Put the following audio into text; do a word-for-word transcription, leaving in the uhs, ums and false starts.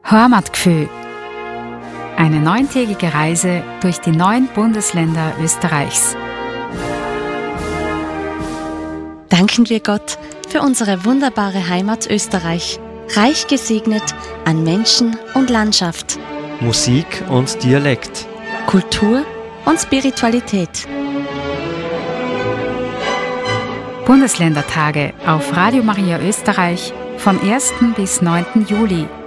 Heimatgefühl. Eine neuntägige Reise durch die neun Bundesländer Österreichs. Danken wir Gott für unsere wunderbare Heimat Österreich, reich gesegnet an Menschen und Landschaft, Musik und Dialekt, Kultur und Spiritualität. Bundesländertage auf Radio Maria Österreich vom ersten bis neunten Juli.